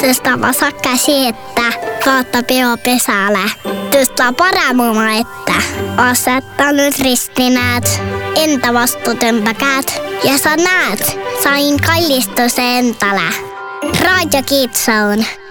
Tõsta vasakka siettä, kautta peo pesälle. Tõsta paremuma ette. Asettanut ristinäät, entä vastutempäkäät. Ja sä näet, sain kallistuse entale. Radio Kids Zone.